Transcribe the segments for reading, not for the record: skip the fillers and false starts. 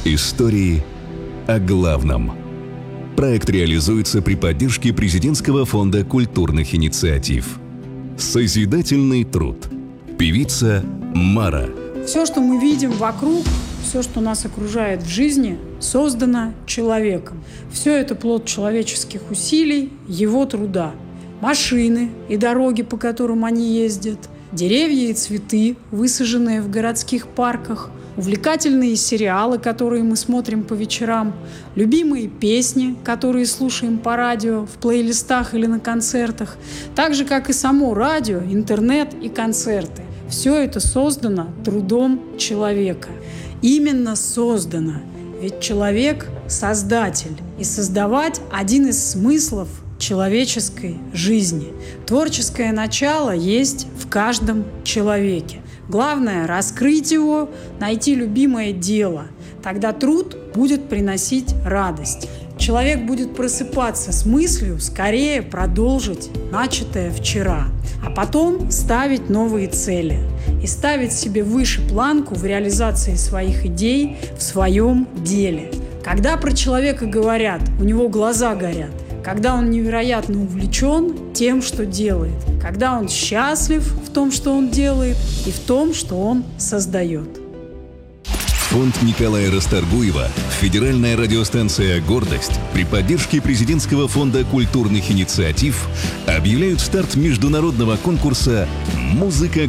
Истории о главном. Проект реализуется при поддержке Президентского фонда культурных инициатив. Созидательный труд. Певица Мара. Все, что мы видим вокруг, все, что нас окружает в жизни, создано человеком. Все это плод человеческих усилий, его труда. Машины и дороги, по которым они ездят, деревья и цветы, высаженные в городских парках, увлекательные сериалы, которые мы смотрим по вечерам, любимые песни, которые слушаем по радио, в плейлистах или на концертах, так же, как и само радио, интернет и концерты. Все это создано трудом человека. Именно создано, ведь человек – создатель, и создавать – один из смыслов человеческой жизни. Творческое начало есть в каждом человеке. Главное – раскрыть его, найти любимое дело. Тогда труд будет приносить радость. Человек будет просыпаться с мыслью скорее продолжить начатое вчера, а потом ставить новые цели и ставить себе выше планку в реализации своих идей в своем деле. Когда про человека говорят, у него глаза горят, когда он невероятно увлечен тем, что делает, когда он счастлив в том, что он делает, и в том, что он создает. Фонд Николая Расторгуева, федеральная радиостанция «Гордость» при поддержке Президентского фонда культурных инициатив объявляют старт международного конкурса «Музыка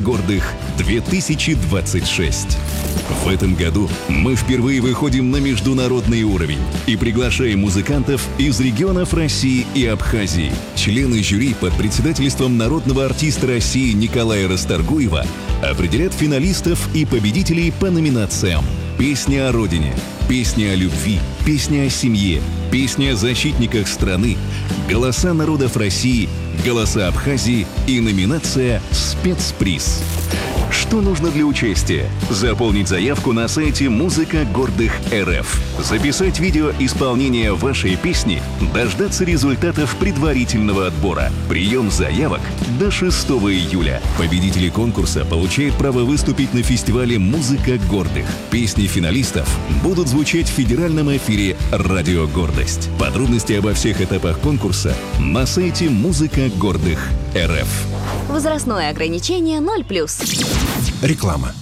гордых-2026». В этом году мы впервые выходим на международный уровень и приглашаем музыкантов из регионов России и Абхазии. Члены жюри под председательством народного артиста России Николая Расторгуева определят финалистов и победителей по номинациям: «Песня о родине», «Песня о любви», «Песня о семье», «Песня о защитниках страны», «Голоса народов России», «Голоса Абхазии» и номинация «Спецприз». Что нужно для участия? Заполнить заявку на сайте «Музыка гордых РФ», записать видео исполнения вашей песни, дождаться результатов предварительного отбора. Прием заявок до 6 июля. Победители конкурса получают право выступить на фестивале «Музыка гордых». Песни финалистов будут звучать в федеральном эфире «Радио Гордость». Подробности обо всех этапах конкурса на сайте «Музыка гордых РФ». Возрастное ограничение 0+. Реклама.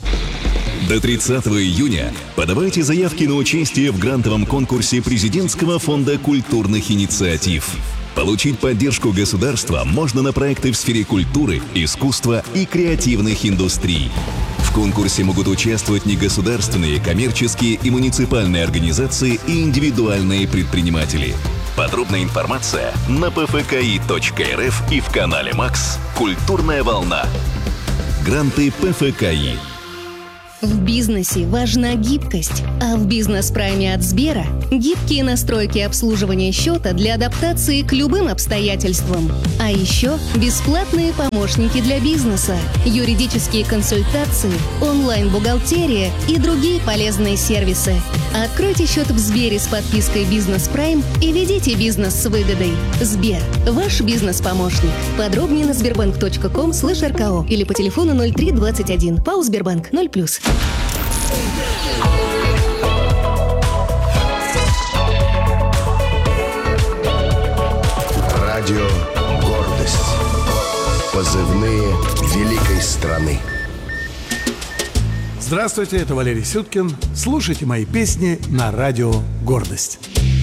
До 30 июня подавайте заявки на участие в грантовом конкурсе Президентского фонда культурных инициатив. Получить поддержку государства можно на проекты в сфере культуры, искусства и креативных индустрий. В конкурсе могут участвовать негосударственные, коммерческие и муниципальные организации и индивидуальные предприниматели. Подробная информация на pfki.rf и в канале МАКС «Культурная волна». Гранты ПФКИ. В бизнесе важна гибкость, а в бизнес-прайме от Сбера гибкие настройки обслуживания счета для адаптации к любым обстоятельствам. А еще бесплатные помощники для бизнеса, юридические консультации, онлайн-бухгалтерия и другие полезные сервисы. Откройте счет в Сбере с подпиской «Бизнес Прайм» и ведите бизнес с выгодой. Сбер – ваш бизнес-помощник. Подробнее на sberbank.com/rko или по телефону 0321. ПАО «Сбербанк» 0+. Радио «Гордость». Позывные великой страны. Здравствуйте, это Валерий Сюткин. Слушайте мои песни на радио «Гордость».